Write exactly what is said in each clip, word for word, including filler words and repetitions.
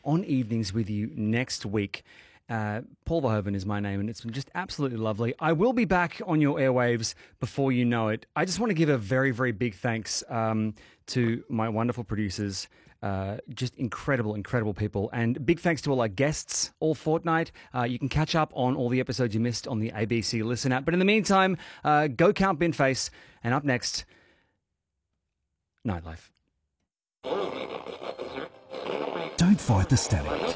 on evenings with you next week. Uh, Paul Verhoeven is my name, and it's been just absolutely lovely. I will be back on your airwaves before you know it. I just want to give a very, very big thanks um, to my wonderful producers, uh, just incredible, incredible people. And big thanks to all our guests all fortnight. Uh, you can catch up on all the episodes you missed on the A B C Listen app. But in the meantime, uh, go count Binface. And up next, Nightlife. Don't fight the static.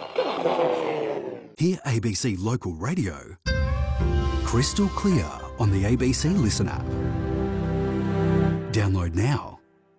Hear A B C Local Radio crystal clear on the A B C Listen app. Download now.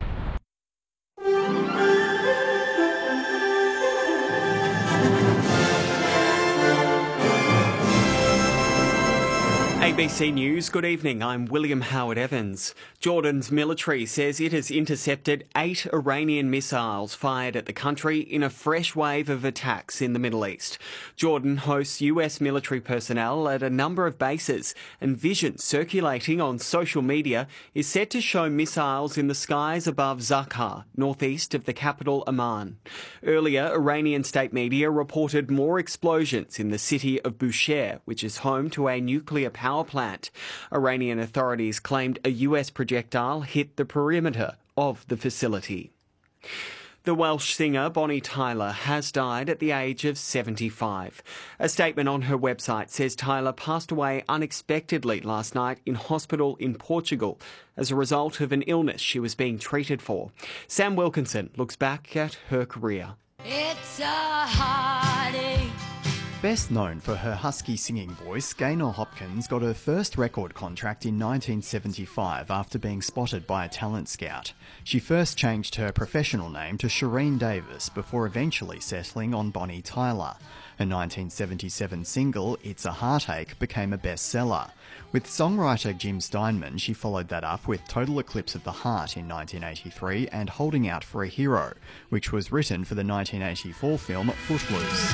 A B C News, good evening. I'm William Howard Evans. Jordan's military says it has intercepted eight Iranian missiles fired at the country in a fresh wave of attacks in the Middle East. Jordan hosts U S military personnel at a number of bases, and vision circulating on social media is said to show missiles in the skies above Zakhar, northeast of the capital Amman. Earlier, Iranian state media reported more explosions in the city of Bushehr, which is home to a nuclear power plant. Iranian authorities claimed a U S projectile hit the perimeter of the facility. The Welsh singer Bonnie Tyler has died at the age of seventy-five. A statement on her website says Tyler passed away unexpectedly last night in hospital in Portugal as a result of an illness she was being treated for. Sam Wilkinson looks back at her career. It's a heartache. Best known for her husky singing voice, Gaynor Hopkins got her first record contract in nineteen seventy-five after being spotted by a talent scout. She first changed her professional name to Shireen Davis before eventually settling on Bonnie Tyler. Her nineteen seventy-seven single, It's a Heartache, became a bestseller. With songwriter Jim Steinman, she followed that up with Total Eclipse of the Heart in nineteen eighty-three and Holding Out for a Hero, which was written for the nineteen eighty-four film Footloose.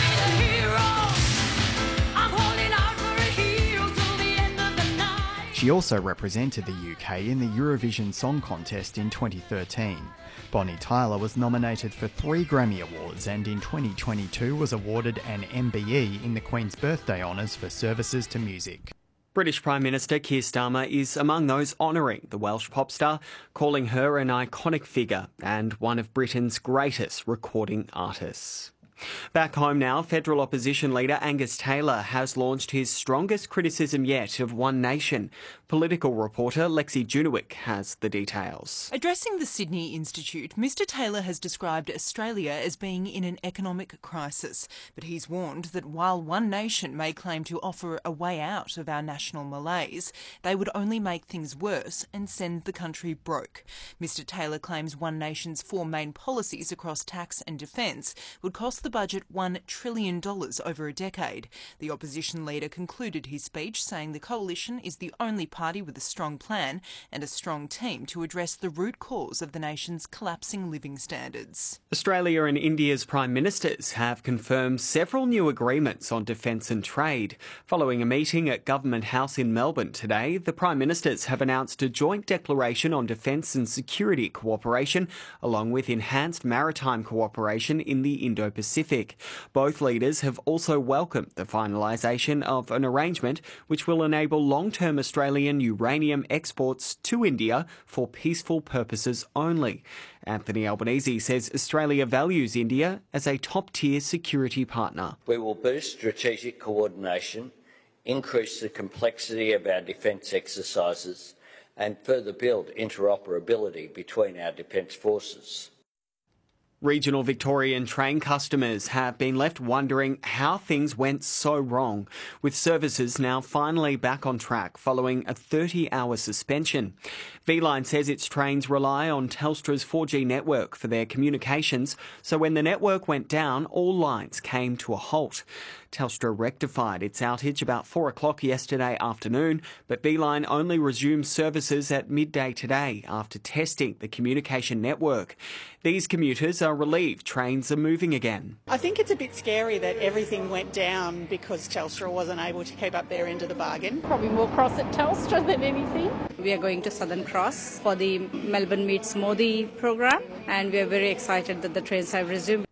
She also represented the U K in the Eurovision Song Contest in twenty thirteen. Bonnie Tyler was nominated for three Grammy Awards and in twenty twenty-two was awarded an M B E in the Queen's Birthday Honours for services to music. British Prime Minister Keir Starmer is among those honouring the Welsh pop star, calling her an iconic figure and one of Britain's greatest recording artists. Back home now, federal opposition leader Angus Taylor has launched his strongest criticism yet of One Nation. Political reporter Lexi Junewick has the details. Addressing the Sydney Institute, Mr Taylor has described Australia as being in an economic crisis, but he's warned that while One Nation may claim to offer a way out of our national malaise, they would only make things worse and send the country broke. Mr Taylor claims One Nation's four main policies across tax and defence would cost the budget one trillion dollars over a decade. The opposition leader concluded his speech saying the coalition is the only party with a strong plan and a strong team to address the root cause of the nation's collapsing living standards. Australia and India's prime ministers have confirmed several new agreements on defence and trade. Following a meeting at Government House in Melbourne today, the prime ministers have announced a joint declaration on defence and security cooperation, along with enhanced maritime cooperation in the Indo-Pacific. Both leaders have also welcomed the finalisation of an arrangement which will enable long-term Australian uranium exports to India for peaceful purposes only. Anthony Albanese says Australia values India as a top-tier security partner. We will boost strategic coordination, increase the complexity of our defence exercises and further build interoperability between our defence forces. Regional Victorian train customers have been left wondering how things went so wrong, with services now finally back on track following a thirty-hour suspension. V-Line says its trains rely on Telstra's four G network for their communications, so when the network went down, all lines came to a halt. Telstra rectified its outage about four o'clock yesterday afternoon, but V-Line only resumed services at midday today after testing the communication network. These commuters are relieved trains are moving again. I think it's a bit scary that everything went down because Telstra wasn't able to keep up their end of the bargain. Probably more cross at Telstra than anything. We are going to Southern Cross for the Melbourne Meets Modi program, and we are very excited that the trains have resumed.